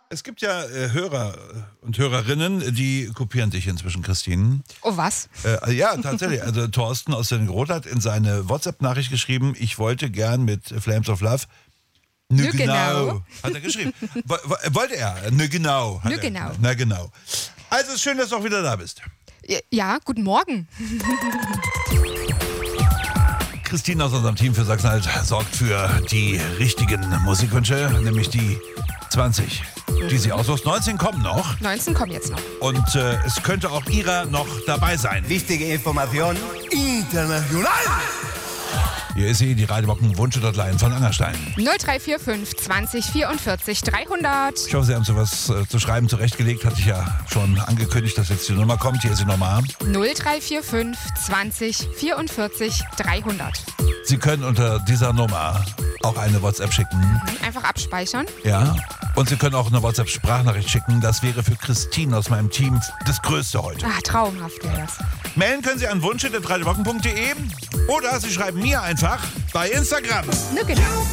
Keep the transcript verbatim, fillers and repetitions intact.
Es gibt ja äh, Hörer und Hörerinnen, die kopieren dich inzwischen, Christine. Oh, was? Äh, ja, tatsächlich. Also Thorsten aus den Groth hat in seine WhatsApp-Nachricht geschrieben, ich wollte gern mit Flames of Love. Nö, Nö, genau. genau. Hat er geschrieben. Wo- wo- Wollte er. Nö, genau. Hat Nö, er. genau. Na, genau. Also ist schön, dass du auch wieder da bist. Ja, guten Morgen. Christine aus unserem Team für Sachsen-Anhalt sorgt für die richtigen Musikwünsche, nämlich die zwanzig, die sie aussucht. neunzehn kommen noch neunzehn kommen jetzt noch. und äh, es könnte auch ihrer noch dabei sein. Wichtige Information international. Hier ist sie, die Radiobocken Wunschhotline von Angerstein. null drei vier fünf zwanzig vierundvierzig dreihundert. Ich hoffe, Sie haben sowas äh, zu schreiben zurechtgelegt. Hatte ich ja schon angekündigt, dass jetzt die Nummer kommt. Hier ist sie nochmal. null drei vier fünf zwanzig vierundvierzig dreihundert. Sie können unter dieser Nummer auch eine WhatsApp schicken. Einfach abspeichern. Ja. Und Sie können auch eine WhatsApp-Sprachnachricht schicken. Das wäre für Christine aus meinem Team das Größte heute. Ah, traumhaft wäre das. Mailen können Sie an wunsch punkt radiobocken punkt de oder Sie schreiben mir einfach bei Instagram. Nö, genau.